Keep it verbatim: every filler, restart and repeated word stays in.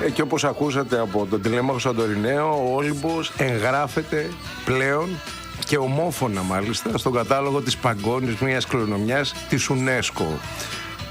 Και όπως ακούσατε από τον Τηλέμαχο Σαντοριναίο, ο Όλυμπος εγγράφεται πλέον και ομόφωνα μάλιστα στον κατάλογο της παγκόσμιας κληρονομιάς της UNESCO.